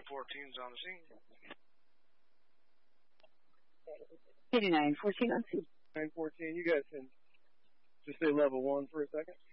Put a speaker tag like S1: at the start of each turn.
S1: 8914's on the scene.
S2: 8914 on scene.
S3: 914, you guys can just say level 1 for a second.